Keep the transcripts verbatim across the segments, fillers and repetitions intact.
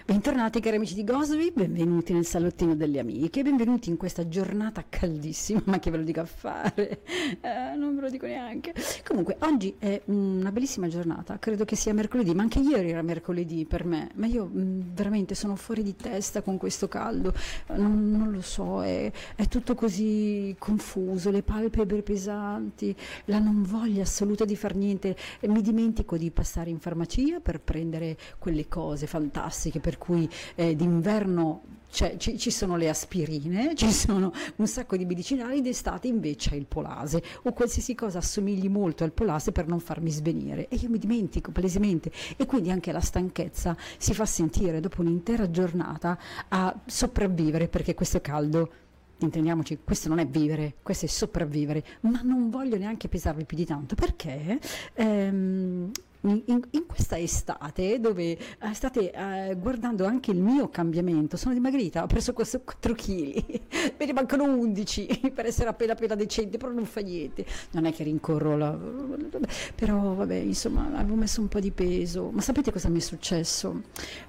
Bentornati cari amici di Gossip, benvenuti nel salottino delle amiche, benvenuti in questa giornata caldissima, ma che ve lo dico a fare, eh, non ve lo dico neanche. Comunque oggi è una bellissima giornata, credo che sia mercoledì, ma anche ieri era mercoledì per me, ma io mh, veramente sono fuori di testa con questo caldo, non, non lo so, è, è tutto così confuso, le palpebre pesanti, la non voglia assoluta di far niente, e mi dimentico di passare in farmacia per prendere quelle cose fantastiche per cui eh, d'inverno cioè, ci, ci sono le aspirine, ci sono un sacco di medicinali, d'estate invece è il Polase o qualsiasi cosa assomigli molto al Polase per non farmi svenire, e io mi dimentico palesemente, e quindi anche la stanchezza si fa sentire dopo un'intera giornata a sopravvivere, perché questo caldo, intendiamoci, questo non è vivere, questo è sopravvivere, ma non voglio neanche pesarvi più di tanto, perché ehm, in, in questa estate dove eh, state eh, guardando anche il mio cambiamento, sono dimagrita, ho preso questo quattro chili, me ne mancano undici per essere appena appena decente, però non fa niente, non è che rincorro la... però vabbè, insomma, avevo messo un po' di peso, ma sapete cosa mi è successo?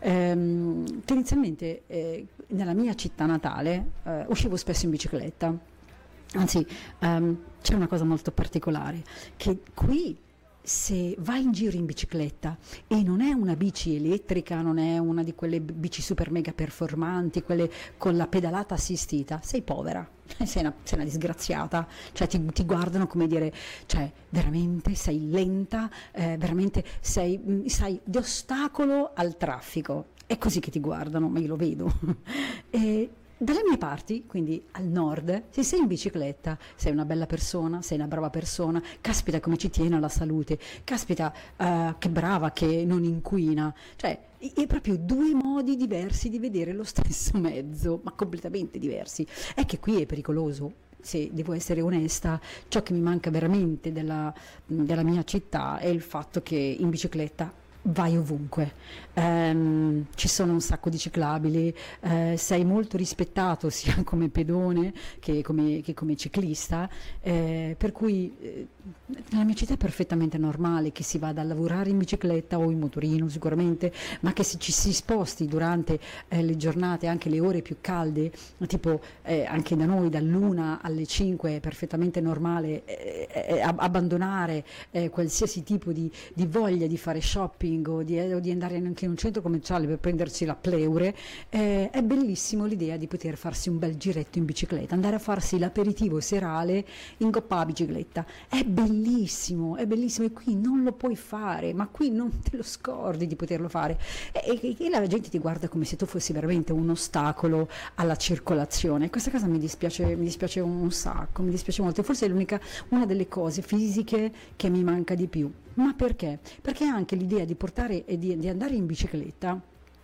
Ehm, che inizialmente eh, nella mia città natale eh, uscivo spesso in bicicletta, anzi ehm, c'è una cosa molto particolare, che qui se vai in giro in bicicletta e non è una bici elettrica, non è una di quelle bici super mega performanti, quelle con la pedalata assistita, sei povera, sei una, sei una disgraziata, cioè ti, ti guardano come dire, cioè veramente sei lenta, eh, veramente sei, sai, di ostacolo al traffico, è così che ti guardano, ma io lo vedo. e, Dalle mie parti, quindi al nord, se sei in bicicletta, sei una bella persona, sei una brava persona, caspita come ci tiene alla salute, caspita uh, che brava, che non inquina, cioè è proprio due modi diversi di vedere lo stesso mezzo, ma completamente diversi. È che qui è pericoloso. Se devo essere onesta, ciò che mi manca veramente della, della mia città è il fatto che in bicicletta vai ovunque, um, ci sono un sacco di ciclabili, uh, sei molto rispettato sia come pedone che come, che come ciclista, eh, per cui eh, nella mia città è perfettamente normale che si vada a lavorare in bicicletta o in motorino sicuramente, ma che si, ci si sposti durante eh, le giornate, anche le ore più calde, tipo eh, anche da noi dall'una alle cinque è perfettamente normale eh, eh, abbandonare eh, qualsiasi tipo di, di voglia di fare shopping o di, o di andare anche in un centro commerciale per prendersi la pleure. Eh, è bellissimo l'idea di poter farsi un bel giretto in bicicletta, andare a farsi l'aperitivo serale in coppa a bicicletta, è bellissimo, è bellissimo, e qui non lo puoi fare, ma qui non te lo scordi di poterlo fare, e, e, e la gente ti guarda come se tu fossi veramente un ostacolo alla circolazione. Questa cosa mi dispiace, mi dispiace un sacco, mi dispiace molto, forse è l'unica, una delle cose fisiche che mi manca di più. Ma perché? Perché anche l'idea di portare e di, di andare in bicicletta,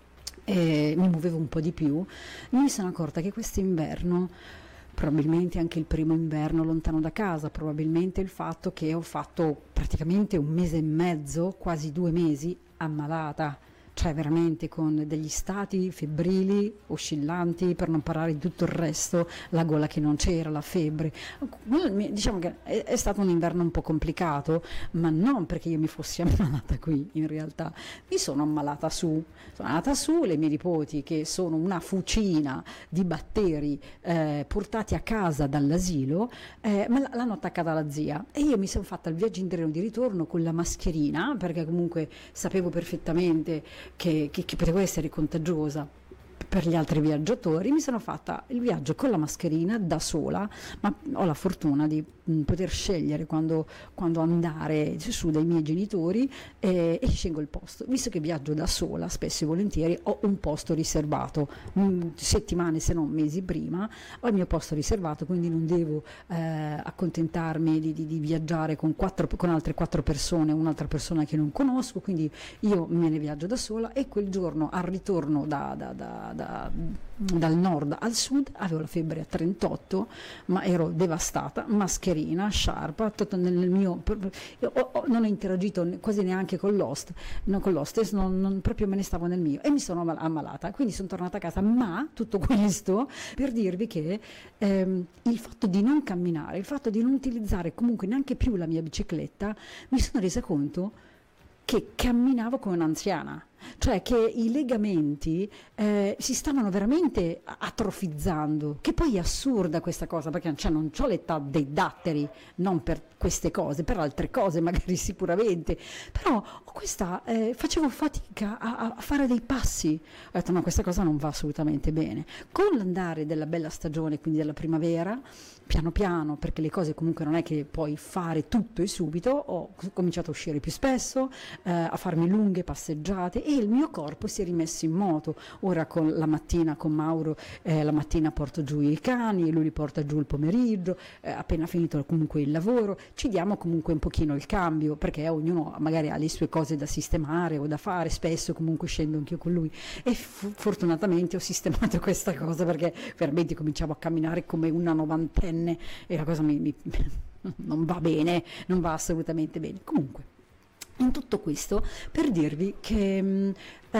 eh, mi muovevo un po' di più, mi sono accorta che quest'inverno, probabilmente anche il primo inverno lontano da casa, probabilmente il fatto che ho fatto praticamente un mese e mezzo, quasi due mesi, ammalata, cioè veramente con degli stati febbrili, oscillanti, per non parlare di tutto il resto, la gola che non c'era, la febbre. Diciamo che è, è stato un inverno un po' complicato, ma non perché io mi fossi ammalata qui, in realtà mi sono ammalata su, sono andata su, le mie nipoti che sono una fucina di batteri eh, portati a casa dall'asilo, eh, ma l'hanno attaccata alla zia, e io mi sono fatta il viaggio interno di ritorno con la mascherina, perché comunque sapevo perfettamente Che, che, che potevo essere contagiosa per gli altri viaggiatori. Mi sono fatta il viaggio con la mascherina da sola, ma ho la fortuna di mh, poter scegliere quando, quando andare su dai miei genitori, eh, e scelgo il posto. Visto che viaggio da sola, spesso e volentieri ho un posto riservato, mh, settimane se non mesi prima ho il mio posto riservato, quindi non devo eh, accontentarmi di, di, di viaggiare con, quattro, con altre quattro persone, un'altra persona che non conosco, quindi io me ne viaggio da sola, e quel giorno al ritorno da, da, da, da Da, dal nord al sud avevo la febbre a trentotto, ma ero devastata, mascherina, sciarpa, tutto nel mio, io ho, ho, non ho interagito quasi neanche con l'host, non con l'hostess, non, non, proprio me ne stavo nel mio, e mi sono ammalata, quindi sono tornata a casa. Ma tutto questo per dirvi che ehm, il fatto di non camminare, il fatto di non utilizzare comunque neanche più la mia bicicletta, mi sono resa conto che camminavo come un'anziana, cioè che i legamenti eh, si stavano veramente atrofizzando, che poi è assurda questa cosa, perché cioè, non ho l'età dei datteri, non per queste cose, per altre cose magari sicuramente, però ho questa, eh, facevo fatica a, a fare dei passi, ho detto no, questa cosa non va assolutamente bene. Con l'andare della bella stagione, quindi della primavera, piano piano, perché le cose comunque non è che puoi fare tutto e subito, ho cominciato a uscire più spesso, eh, a farmi lunghe passeggiate e il mio corpo si è rimesso in moto. Ora con la mattina con Mauro, eh, la mattina porto giù i cani, lui li porta giù il pomeriggio, eh, appena finito comunque il lavoro, ci diamo comunque un pochino il cambio, perché ognuno magari ha le sue cose da sistemare o da fare, spesso comunque scendo anch'io con lui e f- fortunatamente ho sistemato questa cosa, perché veramente cominciavo a camminare come una novantenne e la cosa mi, mi non va bene, non va assolutamente bene. Comunque, in tutto questo per dirvi che um,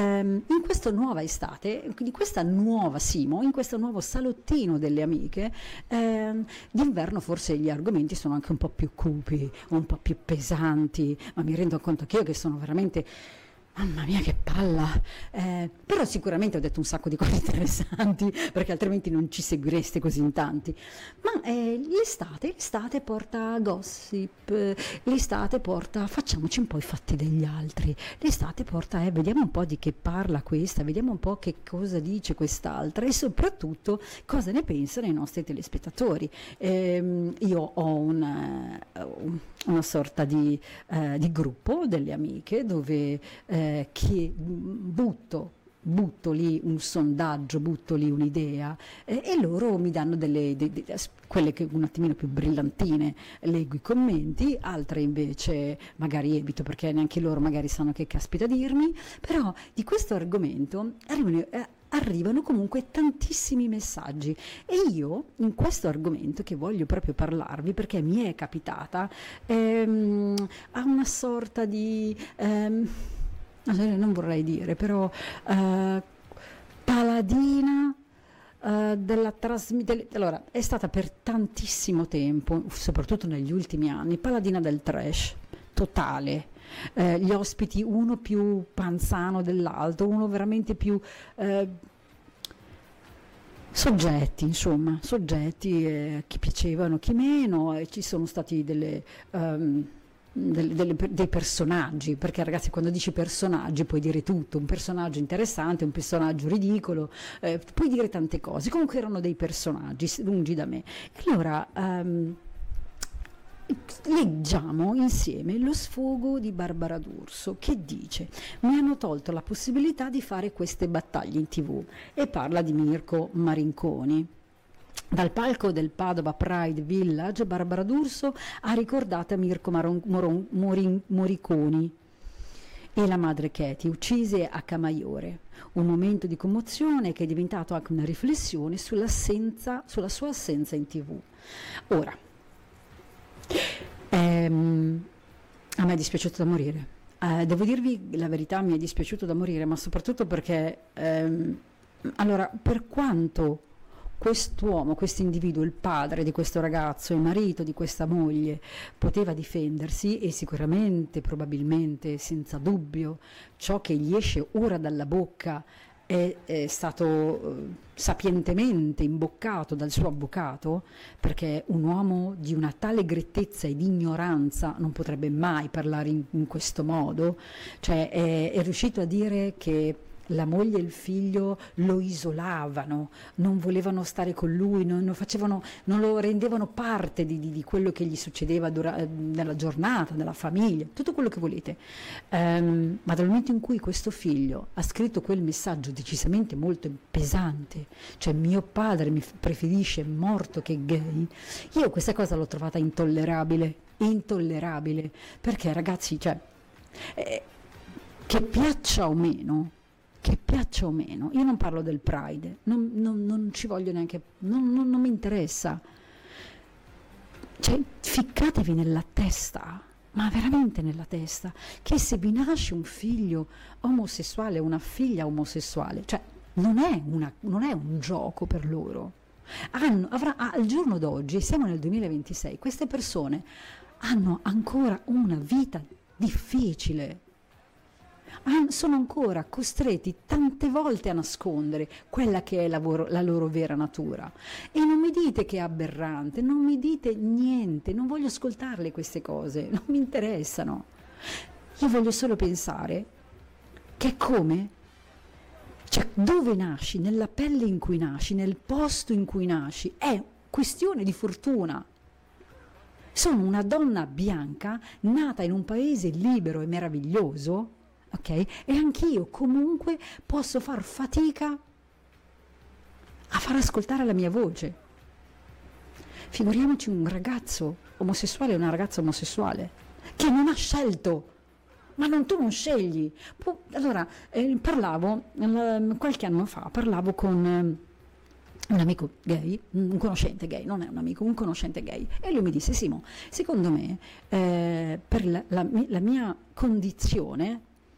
in questa nuova estate, di questa nuova Simo, in questo nuovo salottino delle amiche, um, d'inverno forse gli argomenti sono anche un po' più cupi, un po' più pesanti, ma mi rendo conto che io che sono veramente... Mamma mia che palla, eh, però sicuramente ho detto un sacco di cose interessanti, perché altrimenti non ci seguireste così in tanti, ma eh, l'estate, l'estate porta gossip, eh, l'estate porta facciamoci un po' i fatti degli altri, l'estate porta eh, vediamo un po' di che parla questa, vediamo un po' che cosa dice quest'altra e soprattutto cosa ne pensano i nostri telespettatori. Eh, io ho un, uh, una sorta di, uh, di gruppo delle amiche dove... Eh, che butto, butto lì un sondaggio, butto lì un'idea eh, e loro mi danno delle, de, de, quelle che un attimino più brillantine, leggo i commenti, altre invece magari evito perché neanche loro magari sanno che caspita dirmi, però di questo argomento arrivano, eh, arrivano comunque tantissimi messaggi e io in questo argomento che voglio proprio parlarvi perché mi è capitata ehm, a una sorta di... Ehm, non vorrei dire, però uh, paladina uh, della trasmissione. Allora, è stata per tantissimo tempo, soprattutto negli ultimi anni, paladina del trash totale. Uh, gli ospiti, uno più panzano dell'altro, uno veramente più. Uh, Soggetti, insomma, soggetti, eh, chi piacevano, chi meno, e ci sono stati delle. Um, Delle, delle, dei personaggi, perché ragazzi quando dici personaggi puoi dire tutto, un personaggio interessante, un personaggio ridicolo, eh, puoi dire tante cose, comunque erano dei personaggi lungi da me. E allora um, leggiamo insieme lo sfogo di Barbara D'Urso che dice: mi hanno tolto la possibilità di fare queste battaglie in tv, e parla di Mirko Marinconi. Dal palco del Padova Pride Village, Barbara D'Urso ha ricordato Mirko Maron, Moron, Morin, Moriconi e la madre Katie, uccise a Camaiore. Un momento di commozione che è diventato anche una riflessione sull'assenza, sulla sua assenza in tv. Ora, ehm, a me è dispiaciuto da morire. Eh, devo dirvi la verità, mi è dispiaciuto da morire, ma soprattutto perché, ehm, allora, per quanto quest'uomo, questo individuo, il padre di questo ragazzo, il marito di questa moglie, poteva difendersi e sicuramente, probabilmente, senza dubbio, ciò che gli esce ora dalla bocca è, è stato eh, sapientemente imboccato dal suo avvocato, perché un uomo di una tale grettezza e di ignoranza non potrebbe mai parlare in, in questo modo, cioè è, è riuscito a dire che la moglie e il figlio lo isolavano, non volevano stare con lui, non, non, facevano, non lo rendevano parte di, di, di quello che gli succedeva dura, nella giornata, nella famiglia, tutto quello che volete. Um, ma dal momento in cui questo figlio ha scritto quel messaggio decisamente molto pesante, cioè mio padre mi preferisce morto che gay, io questa cosa l'ho trovata intollerabile, intollerabile, perché ragazzi, cioè, eh, che piaccia o meno, che piaccia o meno, io non parlo del Pride, non, non, non ci voglio neanche, non, non, non mi interessa, cioè ficcatevi nella testa, ma veramente nella testa, che se vi nasce un figlio omosessuale o una figlia omosessuale, cioè non è, una, non è un gioco per loro, hanno, avrà, al giorno d'oggi, siamo nel duemilaventisei, queste persone hanno ancora una vita difficile, sono ancora costretti tante volte a nascondere quella che è la loro, la loro vera natura. E non mi dite che è aberrante, non mi dite niente, non voglio ascoltarle queste cose, non mi interessano. Io voglio solo pensare che è come, cioè dove nasci, nella pelle in cui nasci, nel posto in cui nasci, è questione di fortuna. Sono una donna bianca nata in un paese libero e meraviglioso, ok? E anch'io comunque posso far fatica a far ascoltare la mia voce. Figuriamoci un ragazzo omosessuale e una ragazza omosessuale che non ha scelto. Ma non, tu non scegli. Allora, eh, parlavo eh, qualche anno fa, parlavo con eh, un amico gay, un conoscente gay, non è un amico, un conoscente gay, e lui mi disse: Simo, secondo me eh, per la, la, la mia condizione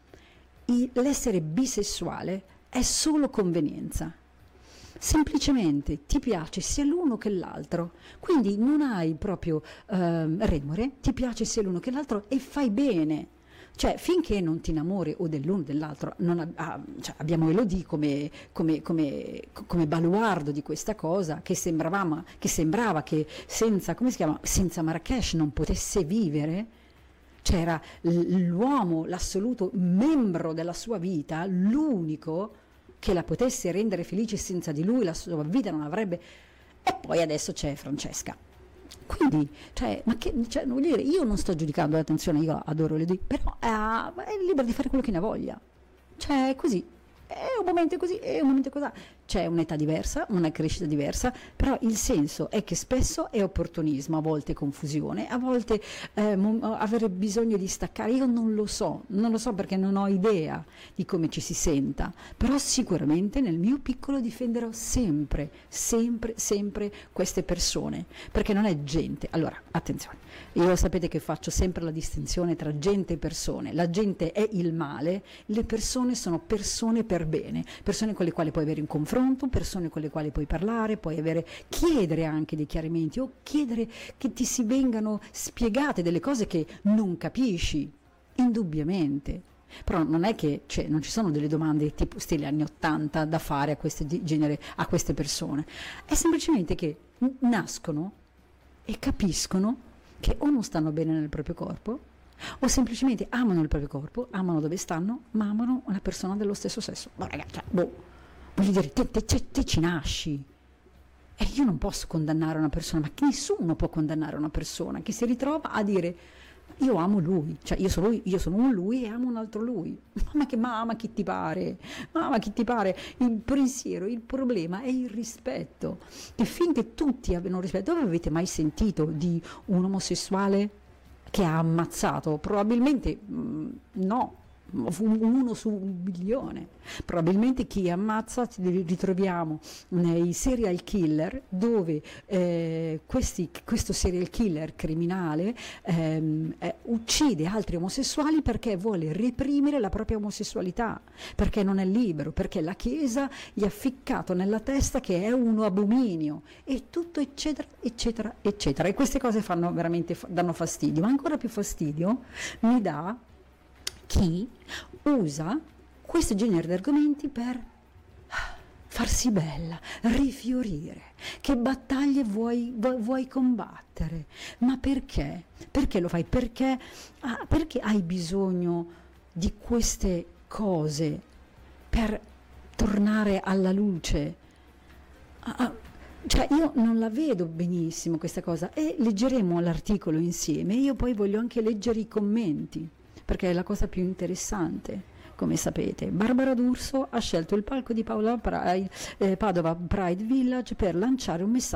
il, l'essere bisessuale è solo convenienza. Semplicemente ti piace sia l'uno che l'altro, quindi non hai proprio eh, remore, ti piace sia l'uno che l'altro e fai bene. Cioè, finché non ti innamori o dell'uno o dell'altro, non, ah, cioè, abbiamo Elodie come, come, come, come baluardo di questa cosa, che, sembravamo, che sembrava che senza, come si chiama, senza Marrakesh non potesse vivere. C'era l'uomo, l'assoluto membro della sua vita, l'unico che la potesse rendere felice, senza di lui la sua vita non avrebbe. E poi adesso c'è Francesca. Quindi, cioè, ma che, cioè, voglio dire, io non sto giudicando, attenzione, io adoro Elodie, però eh, è libera di fare quello che ne ha voglia. Cioè, è così. È un momento così, è un momento così. C'è un'età diversa, una crescita diversa, però il senso è che spesso è opportunismo, a volte confusione, a volte eh, mo- avere bisogno di staccare. Io non lo so, non lo so perché non ho idea di come ci si senta, però sicuramente nel mio piccolo difenderò sempre, sempre, sempre queste persone, perché non è gente. Allora, attenzione, io sapete che faccio sempre la distinzione tra gente e persone. La gente è il male, le persone sono persone per bene, persone con le quali puoi avere un confronto, persone con le quali puoi parlare, puoi avere, chiedere anche dei chiarimenti o chiedere che ti si vengano spiegate delle cose che non capisci, indubbiamente. Però non è che, cioè, non ci sono delle domande tipo stile anni ottanta da fare a queste, genere, a queste persone, è semplicemente che nascono e capiscono che o non stanno bene nel proprio corpo o semplicemente amano il proprio corpo, amano dove stanno, ma amano una persona dello stesso sesso. Ma ragazzi, cioè, boh, voglio dire, te, te, te, te ci nasci. E io non posso condannare una persona, ma nessuno può condannare una persona che si ritrova a dire: io amo lui, cioè io sono lui, io sono un lui e amo un altro lui. Ma che mamma chi ti pare? Mamma chi ti pare? Il pensiero, il problema è il rispetto. E finché tutti abbiano rispetto, dove avete mai sentito di un omosessuale che ha ammazzato? Probabilmente mh, no. Uno su un milione. Probabilmente chi ammazza li ritroviamo nei serial killer, dove eh, questi, questo serial killer criminale ehm, eh, uccide altri omosessuali perché vuole reprimere la propria omosessualità, perché non è libero, perché la Chiesa gli ha ficcato nella testa che è un abominio e tutto eccetera eccetera eccetera. E queste cose fanno veramente, danno fastidio, ma ancora più fastidio mi dà chi usa questo genere di argomenti per farsi bella, rifiorire. Che battaglie vuoi, vuoi combattere? Ma perché? Perché lo fai? Perché, ah, perché hai bisogno di queste cose per tornare alla luce? Ah, cioè io non la vedo benissimo questa cosa, e leggeremo l'articolo insieme. Io poi voglio anche leggere i commenti, perché è la cosa più interessante. Come sapete, Barbara D'Urso ha scelto il palco di Paola Pride, eh, Padova Pride Village per lanciare un messaggio